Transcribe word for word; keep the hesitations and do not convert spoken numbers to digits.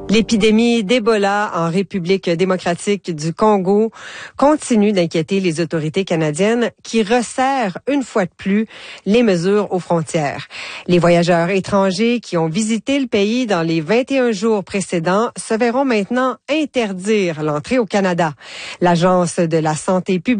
L'épidémie d'Ebola en République démocratique du Congo continue d'inquiéter les autorités canadiennes qui resserrent une fois de plus les mesures aux frontières. Les voyageurs étrangers qui ont visité le pays dans les vingt et un jours précédents se verront maintenant interdire l'entrée au Canada. L'Agence de la santé publique